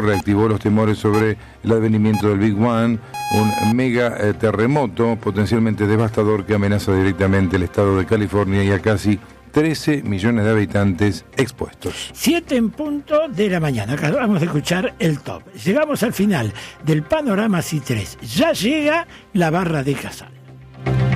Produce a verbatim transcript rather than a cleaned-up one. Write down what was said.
reactivó los temores sobre el advenimiento del Big One, un mega eh, terremoto potencialmente devastador que amenaza directamente el estado de California y a casi trece millones de habitantes expuestos. Siete en punto de la mañana. Acabamos de escuchar el top. Llegamos al final del panorama C tres. Ya llega la barra de Casal.